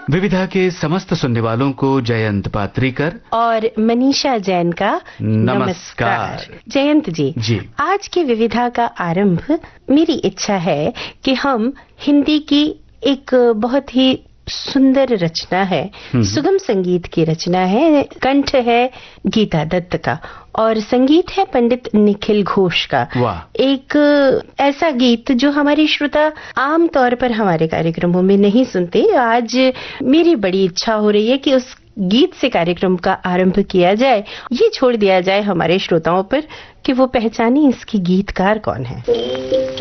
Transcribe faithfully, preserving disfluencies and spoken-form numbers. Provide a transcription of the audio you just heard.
विविधा के समस्त सुनने वालों को जयंत पात्रीकर और मनीषा जैन का नमस्कार। नमस्कार। जयंत जी, जी आज की विविधा का आरंभ, मेरी इच्छा है कि हम हिंदी की एक बहुत ही सुंदर रचना है, सुगम संगीत की रचना है, कंठ है गीता दत्त का और संगीत है पंडित निखिल घोष का। वाह। एक ऐसा गीत जो हमारे श्रोता आम तौर पर हमारे कार्यक्रमों में नहीं सुनते। आज मेरी बड़ी इच्छा हो रही है कि उस गीत से कार्यक्रम का आरंभ किया जाए। ये छोड़ दिया जाए हमारे श्रोताओं पर कि वो पहचाने इसके गीतकार कौन है।